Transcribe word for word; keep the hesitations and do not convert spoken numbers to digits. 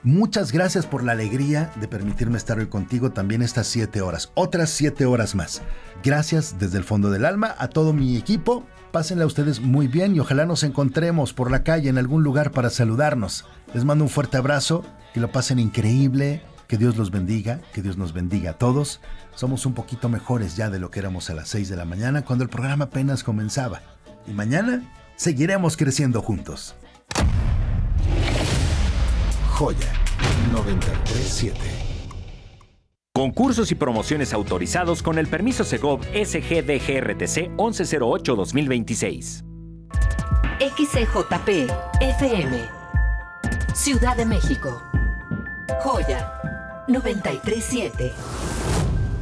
Muchas gracias por la alegría de permitirme estar hoy contigo también estas siete horas, otras siete horas más. Gracias desde el fondo del alma a todo mi equipo. Pásenla a ustedes muy bien y ojalá nos encontremos por la calle en algún lugar para saludarnos. Les mando un fuerte abrazo, que lo pasen increíble, que Dios los bendiga, que Dios nos bendiga a todos. Somos un poquito mejores ya de lo que éramos a las seis de la mañana cuando el programa apenas comenzaba. Y mañana seguiremos creciendo juntos. Joya noventa y tres punto siete. Concursos y promociones autorizados con el permiso Segov S G D G R T C once cero ocho dos mil veintiséis. X C J P F M Ciudad de México. Joya noventa y tres punto siete.